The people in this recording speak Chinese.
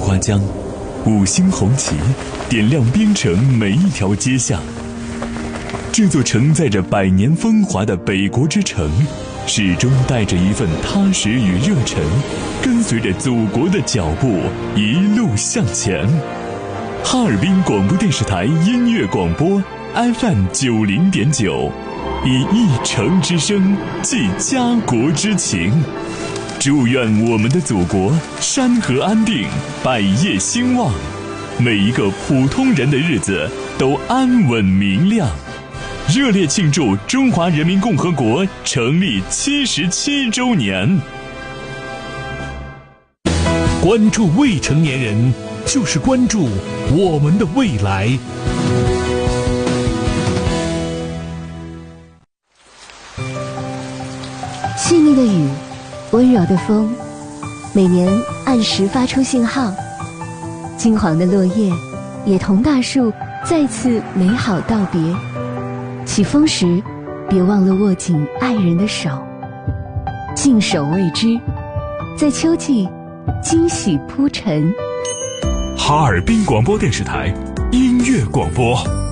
花江，五星红旗点亮边城每一条街巷。这座承载着百年风华的北国之城，始终带着一份踏实与热忱，跟随着祖国的脚步一路向前。哈尔滨广播电视台音乐广播 FM90.9，以一城之声寄家国之情。祝愿我们的祖国山河安定，百业兴旺，每一个普通人的日子都安稳明亮。热烈庆祝中华人民共和国成立77周年。 关注未成年人，就是关注我们的未来。 细腻的雨，温柔的风，每年按时发出信号。金黄的落叶也同大树再次美好道别。起风时，别忘了握紧爱人的手，静守未知，在秋季惊喜铺陈。 哈尔滨广播电视台音乐广播。